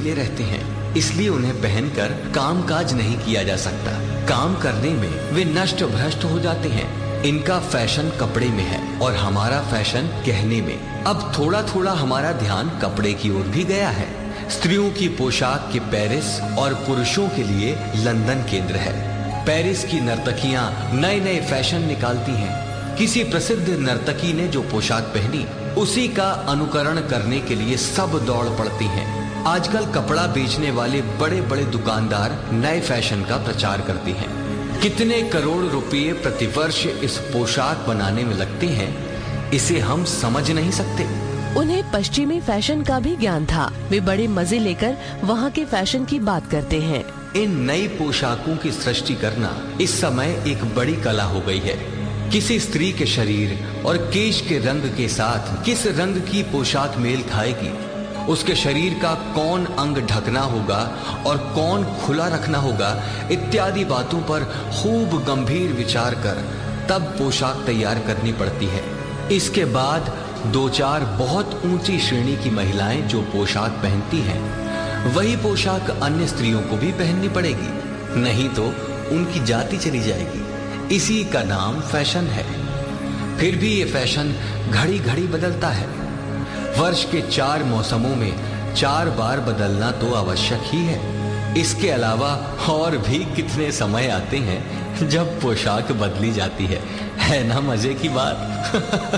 नुकीले रहते हैं, इसलिए उन्हें पहनकर कामकाज नहीं किया जा सकता। काम करने में वे नष्ट भ्रष्ट हो जाते हैं। इनका फैशन कपड़े में है और हमारा फैशन कहने में। अब थोड़ा थोड़ा हमारा ध्यान कपड़े की ओर भी गया है। स्त्रियों की पोशाक के पेरिस और पुरुषों के लिए लंदन केंद्र है। पेरिस की नर्तकियां नए नए फैशन निकालती हैं। किसी प्रसिद्ध नर्तकी ने जो पोशाक पहनी, उसी का अनुकरण करने के लिए सब दौड़ पड़ती हैं। आजकल कपड़ा बेचने वाले बड़े बड़े दुकानदार नए फैशन का प्रचार करते हैं। कितने करोड़ रुपए प्रतिवर्ष इस पोशाक बनाने में लगते हैं, इसे हम समझ नहीं सकते। उन्हें पश्चिमी फैशन का भी ज्ञान था। वे बड़े मजे लेकर वहाँ के फैशन की बात करते हैं। इन नई पोशाकों की सृष्टि करना इस समय एक बड़ी कला हो गई है। किसी स्त्री के शरीर और केश के रंग के साथ किस रंग की पोशाक मेल खाएगी, उसके शरीर का कौन अंग ढकना होगा और कौन खुला रखना होगा, इत्यादि बातों पर खूब गंभीर विचार कर तब पोशाक तैयार करनी पड़ती है। इसके बाद दो चार बहुत ऊंची श्रेणी की महिलाएं जो पोशाक पहनती हैं, वही पोशाक अन्य स्त्रियों को भी पहननी पड़ेगी, नहीं तो उनकी जाति चली जाएगी। इसी का नाम फैशन है। फिर भी ये फैशन घड़ी घड़ी बदलता है। वर्ष के 4 मौसमों में 4 बार बदलना तो आवश्यक ही है। इसके अलावा और भी कितने समय आते हैं जब पोशाक बदली जाती है ना मजे की बात।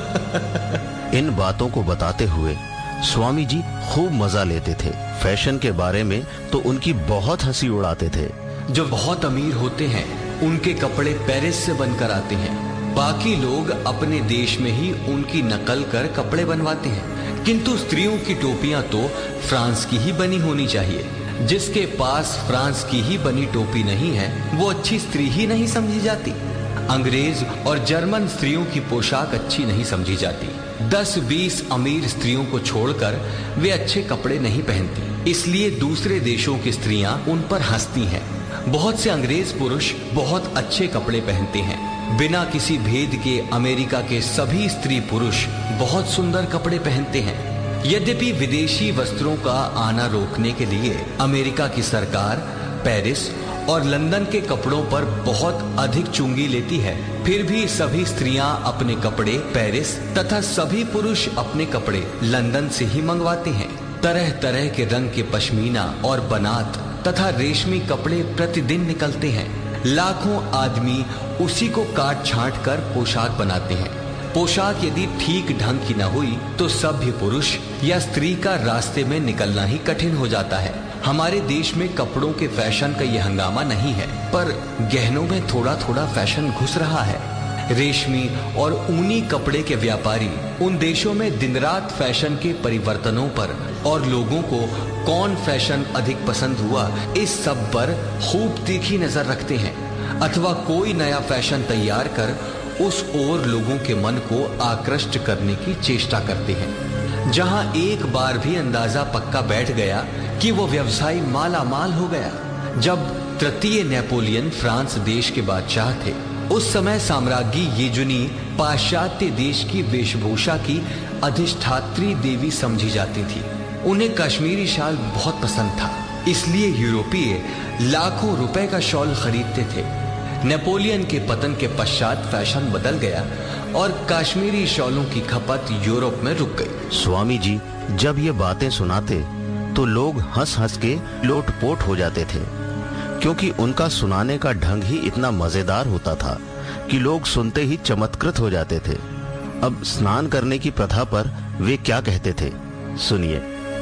इन बातों को बताते हुए स्वामी जी खूब मजा लेते थे। फैशन के बारे में तो उनकी बहुत हंसी उड़ाते थे। जो बहुत अमीर होते हैं उनके कपड़े पेरिस से बनकर आते हैं। बाकी लोग अपने देश में ही उनकी नकल कर कपड़े बनवाते हैं। किंतु स्त्रियों की टोपियां तो फ्रांस की ही बनी होनी चाहिए। जिसके पास फ्रांस की ही बनी टोपी नहीं है, वो अच्छी स्त्री ही नहीं समझी जाती। अंग्रेज और जर्मन स्त्रियों की पोशाक अच्छी नहीं समझी जाती। 10-20 अमीर स्त्रियों को छोड़कर वे अच्छे कपड़े नहीं पहनती, इसलिए दूसरे देशों की स्त्रियां उन पर हंसती हैं। बहुत से अंग्रेज पुरुष बहुत अच्छे कपड़े पहनते हैं। बिना किसी भेद के अमेरिका के सभी स्त्री पुरुष बहुत सुंदर कपड़े पहनते हैं। यद्यपि विदेशी वस्त्रों का आना रोकने के लिए अमेरिका की सरकार पेरिस और लंदन के कपड़ों पर बहुत अधिक चुंगी लेती है, फिर भी सभी स्त्रियां अपने कपड़े पेरिस तथा सभी पुरुष अपने कपड़े लंदन से ही मंगवाते हैं। तरह तरह के रंग के पश्मीना और बनात तथा रेशमी कपड़े प्रतिदिन निकलते हैं। लाखों आदमी उसी को काट छांट कर पोशाक बनाते हैं। पोशाक यदि ठीक ढंग की न हुई तो सभ्य पुरुष या स्त्री का रास्ते में निकलना ही कठिन हो जाता है। हमारे देश में कपड़ों के फैशन का यह हंगामा नहीं है, पर गहनों में थोड़ा थोड़ा फैशन घुस रहा है। रेशमी और ऊनी कपड़े के व्यापारी उन देशों में दिन रात फैशन के परिवर्तनों पर और लोगों को कौन फैशन अधिक पसंद हुआ, इस सब पर खूब तीखी नजर रखते हैं, अथवा कोई नया फैशन तैयार कर उस ओर लोगों के मन को आकृष्ट करने की चेष्टा करते हैं। जहां एक बार भी अंदाजा पक्का बैठ गया कि वो व्यवसायी माला माल हो गया। जब तृतीय नेपोलियन फ्रांस देश के बादशाह थे, उस समय साम्राज्ञी येजुनी पाश्चात्य देश की वेशभूषा की अधिष्ठात्री देवी समझी जाती थी। उन्हें कश्मीरी शाल बहुत पसंद था, इसलिए यूरोपीय लाखों रुपए का शॉल खरीदते थे। नेपोलियन के पतन के पश्चात फैशन बदल गया और कश्मीरी शॉलों की खपत यूरोप में रुक गई। स्वामी जी जब ये बातें सुनाते तो लोग हंस हंस के लोटपोट हो जाते थे, क्योंकि उनका सुनाने का ढंग ही इतना मजेदार होता था कि लोग सुनते ही चमत्कृत हो जाते थे। अब स्नान करने की प्रथा पर वे क्या कहते थे, सुनिए।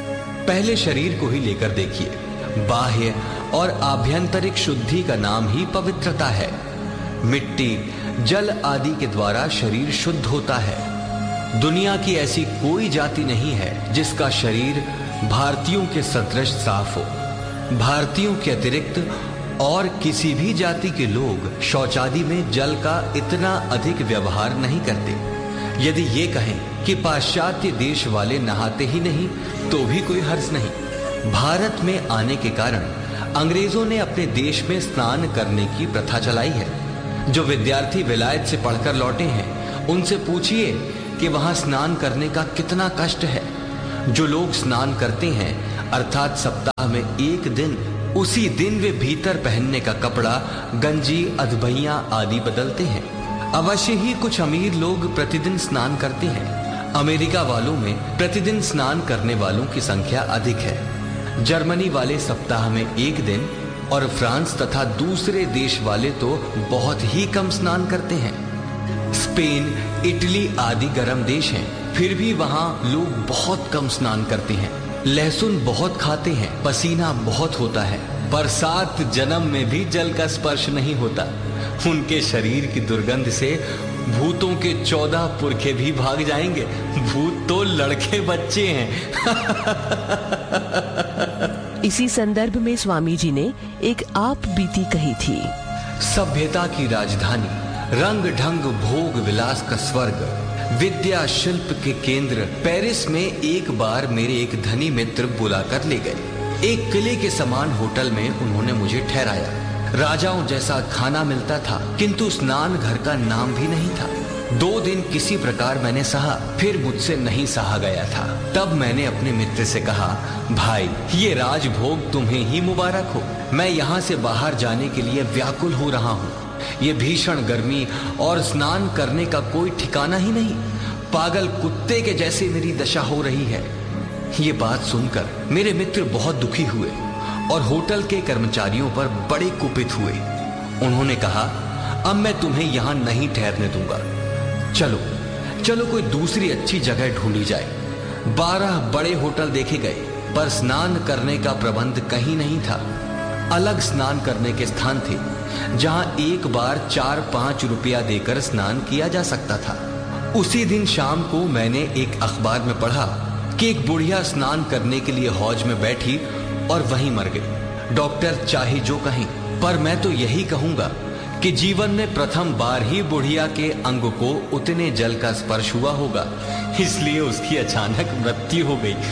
पहले शरीर को ही लेकर देखिए। बाह्य और आभ्यंतरिक शुद्धि का नाम ही पवित्रता है। मिट्टी, जल आदि के द्वारा शरीर शुद्ध होता है। दुनिया की ऐसी कोई जाति नहीं है जिसका शरीर भारतीयों के सदृश साफ हो। भारतीयों के अतिरिक्त और किसी भी जाति के लोग शौचादि में जल का इतना अधिक व्यवहार नहीं करते। यदि ये कहें कि पाश्चात्य देश वाले नहाते ही नहीं तो भी कोई हर्ज नहीं। भारत में आने के कारण अंग्रेजों ने अपने देश में स्नान करने की प्रथा चलाई है। जो विद्यार्थी विलायत से पढ़कर लौटे हैं उनसे पूछिए कि वहां स्नान करने का कितना कष्ट है। जो लोग स्नान करते हैं अर्थात सप्ताह में एक दिन, उसी दिन वे भीतर पहनने का कपड़ा, गंजी, अधबैया आदि बदलते हैं। अवश्य ही कुछ अमीर लोग प्रतिदिन स्नान करते हैं। अमेरिका वालों में प्रतिदिन स्नान करने वालों की संख्या अधिक है। जर्मनी वाले सप्ताह में एक दिन और फ्रांस तथा दूसरे देश वाले तो बहुत ही कम स्नान करते हैं। स्पेन, इटली आदि गर्म देश हैं, फिर भी वहां लोग बहुत कम स्नान करते हैं। लहसुन बहुत खाते हैं, पसीना बहुत होता है, पर 7 जन्म में भी जल का स्पर्श नहीं होता। उनके शरीर की दुर्गंध से भूतों के 14 पुरखे भी भाग जाएंगे। भूत तो लड़के बच्चे हैं। इसी संदर्भ में स्वामी जी ने एक आप बीती कही थी। सभ्यता की राजधानी, रंग ढंग भोग विलास का स्वर्ग, विद्या शिल्प के केंद्र पेरिस में एक बार मेरे एक धनी मित्र बुलाकर ले गए। एक किले के समान होटल में उन्होंने मुझे ठहराया। राजाओं जैसा खाना मिलता था, किंतु स्नान घर का नाम भी नहीं था। 2 दिन किसी प्रकार मैंने सहा, फिर मुझसे नहीं सहा गया था। तब मैंने अपने मित्र से कहा, भाई ये राजभोग तुम्हें ही मुबारक हो। मैं यहाँ से बाहर जाने के लिए व्याकुल हो रहा हूँ। ये भीषण गर्मी और स्नान करने का कोई ठिकाना ही नहीं। पागल कुत्ते के जैसे मेरी दशा हो रही है। ये बात सुनकर मेरे मित्र बहुत दुखी हुए और होटल के कर्मचारियों पर बड़े कुपित हुए। उन्होंने कहा, अब मैं तुम्हें यहाँ नहीं ठहरने दूंगा। चलो चलो कोई दूसरी अच्छी जगह ढूंढी जाए। 12 बड़े होटल देखे गए, पर स्नान करने का प्रबंध कहीं नहीं था। अलग स्नान करने के स्थान थे, जहां एक बार 4-5 रुपया देकर स्नान किया जा सकता था। उसी दिन शाम को मैंने एक अखबार में पढ़ा कि एक बुढ़िया स्नान करने के लिए हौज में बैठी और वहीं मर गई। डॉक्टर चाहे जो कहें, पर मैं तो यही कहूंगा कि जीवन में प्रथम बार ही बुढ़िया के अंग को उतने जल का स्पर्श हुआ होगा, इसलिए उसकी अचानक मृत्यु हो गई।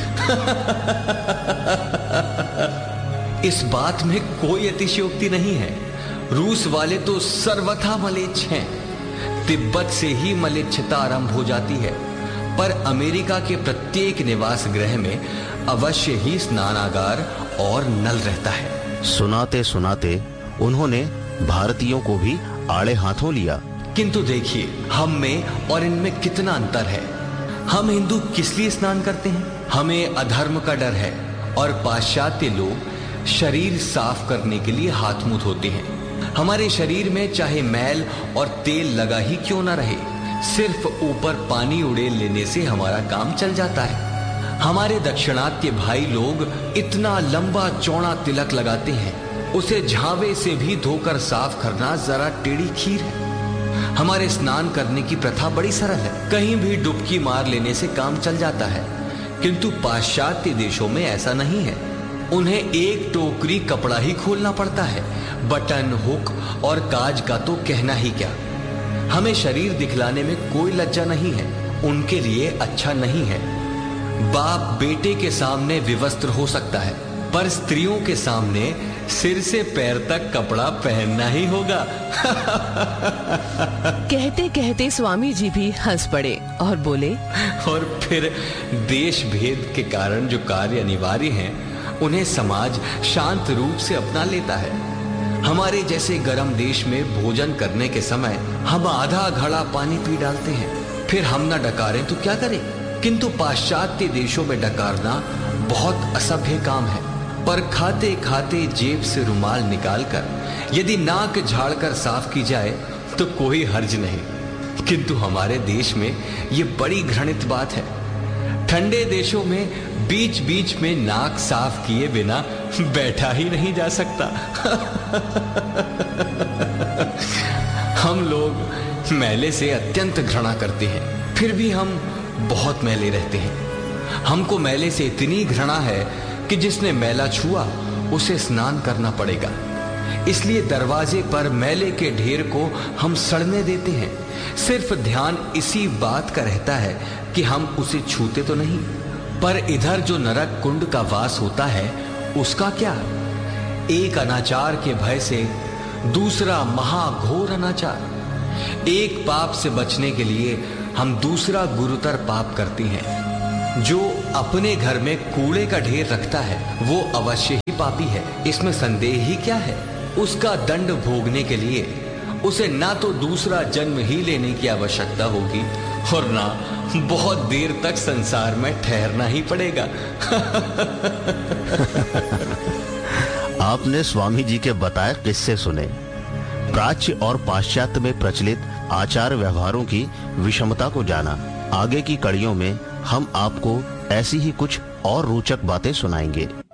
इस बात में कोई अतिशयोक्ति नहीं है। रूस वाले तो सर्वथा मलेच्छ हैं। तिब्बत से ही मलेच्छता आरंभ हो जाती है, पर अमेरिका के प्रत्येक निवास गृह में अवश्य ही स्नानागार और नल रहता है। सुनाते सुनाते उन्होंने भारतीयों को भी आड़े हाथों लिया। किंतु देखिए, हम में और इनमें कितना अंतर है। हम हिंदू किस लिए स्नान करते हैं? हमें अधर्म का डर है, और पाश्चात्य लोग शरीर साफ करने के लिए हाथ मुंह धोते हैं। हमारे शरीर में चाहे मैल और तेल लगा ही क्यों ना रहे, सिर्फ ऊपर पानी उड़ेल लेने से हमारा काम चल जाता है। हमारे दक्षिणात्य भाई लोग इतना लंबा चौड़ा तिलक लगाते हैं, उसे झावे से भी धोकर साफ करना जरा टेढ़ी खीर है। हमारे स्नान करने की प्रथा बड़ी सरल है, कहीं भी डुबकी मार लेने से काम चल जाता है। किंतु पाश्चात्य देशों में ऐसा नहीं है। उन्हें एक टोकरी कपड़ा ही खोलना पड़ता है। बटन, हुक और काज का तो कहना ही क्या। हमें शरीर दिखलाने में कोई लज्जा नहीं है, उनके लिए अच्छा नहीं है। बाप बेटे के सामने विवस्त्र हो सकता है, पर स्त्रियों के सामने सिर से पैर तक कपड़ा पहनना ही होगा। कहते कहते स्वामी जी भी हंस पड़े और बोले, और फिर देश भेद के कारण जो कार्य अनिवार्य हैं, उन्हें समाज शांत रूप से अपना लेता है। हमारे जैसे गर्म देश में भोजन करने के समय हम आधा घड़ा पानी पी डालते हैं, फिर हम न डकारें तो क्या करें। किंतु पाश्चात्य देशों में डकारना बहुत असभ्य काम है। पर खाते खाते जेब से रुमाल निकालकर यदि नाक झाड़कर साफ की जाए तो कोई हर्ज नहीं। किंतु हमारे देश में ये बड़ी घृणित बात है। ठंडे देशों में बीच बीच में नाक साफ किए बिना बैठा ही नहीं जा सकता। हम लोग मैले से अत्यंत घृणा करते हैं, फिर भी हम बहुत मैले रहते हैं। हमको मैले से इतनी घृणा है कि जिसने मैला छुआ उसे स्नान करना पड़ेगा। इसलिए दरवाजे पर मैले के ढेर को हम सड़ने देते हैं। सिर्फ ध्यान इसी बात का रहता है कि हम उसे छूते तो नहीं। पर इधर जो नरक कुंड का वास होता है, उसका क्या? एक अनाचार के भय से दूसरा महाघोर अनाचार। एक पाप से बचने के लिए हम दूसरा गुरुतर पाप करते हैं। जो अपने घर में कूड़े का ढेर रखता है वो अवश्य ही पापी है, इसमें संदेह ही क्या है। उसका दंड भोगने के लिए उसे ना तो दूसरा जन्म ही लेने की आवश्यकता होगी और ना बहुत देर तक संसार में ठहरना ही पड़ेगा। आपने स्वामी जी के बताए किस्से सुने, प्राच्य और पाश्चात्य में प्रचलित आचार व्यवहारों की विषमता को जाना। आगे की कड़ियों में हम आपको ऐसी ही कुछ और रोचक बातें सुनाएंगे।